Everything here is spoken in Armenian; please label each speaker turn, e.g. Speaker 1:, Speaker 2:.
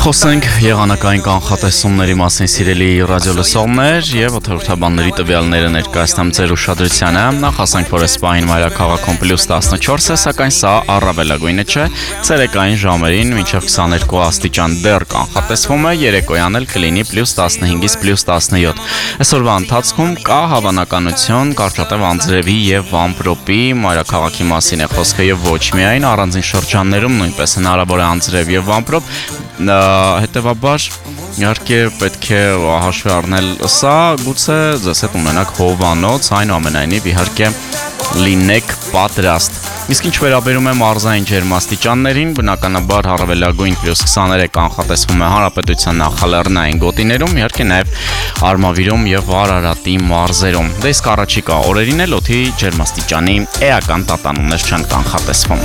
Speaker 1: Խոսենք եղանակային կանխատեսումների մասին սիրելի ռադիո լսողներ եւ օդերթաբանների տվյալները ներկայացնեմ ձեր ուշադրությանը։ Նախ ասենք, որ Իսպանիայի մայրաքաղաքում +14 է, սակայն սա առավելագույնը չէ։ Ցերեկային ժամերին մինչև 22 աստիճան դեռ կանխատեսվում է, երեկոյան էլ կլինի +15-ից +17։ Այսօրվա ընթացքում կա հավանականություն կարճատև անձրևի եւ ամպրոպի, մայրաքաղաքի մասին է խոսքը եւ ոչ միայն առանձին շրջաններում նույնպես հնարավոր է անձրև եւ ամպրոպ։ Հետևաբար իհարկե պետք է հաշվի առնել սա, գուցե ձեզ հետ ունենաք հովանոց, այնուամենայնիվ իհարկե լինեք պատրաստ։ Իսկ ինչ վերաբերում է մարզային ջերմաստիճաններին, բնականաբար առավելագույն +23 կանխատեսվում է հանրապետության նախալեռնային գոտիներում, իհարկե նաև Արմավիրում եւ Արարատի մարզերում։ Դե իսկ առաջիկա օրերին էլ օդի ջերմաստիճանի էական տատանումներ չեն կանխատեսվում։